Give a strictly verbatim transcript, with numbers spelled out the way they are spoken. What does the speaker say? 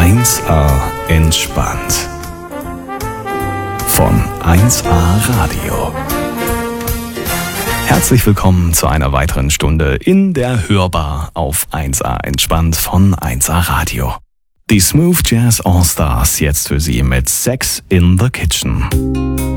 eins A entspannt. Von eins A Radio. Herzlich willkommen zu einer weiteren Stunde in der Hörbar auf eins A entspannt von eins A Radio. Die Smooth Jazz All Stars jetzt für Sie mit Sex in the Kitchen.